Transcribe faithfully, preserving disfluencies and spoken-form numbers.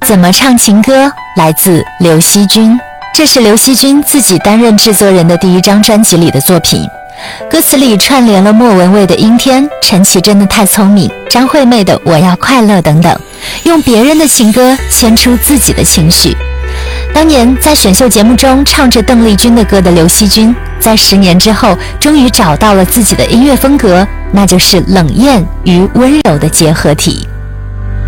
怎么唱情歌来自刘惜君，这是刘惜君自己担任制作人的第一张专辑里的作品。歌词里串联了莫文蔚的阴天、陈绮贞的太聪明、张惠妹的我要快乐等等，用别人的情歌牵出自己的情绪。当年在选秀节目中唱着邓丽君的歌的刘惜君，在十年之后终于找到了自己的音乐风格，那就是冷艳与温柔的结合体。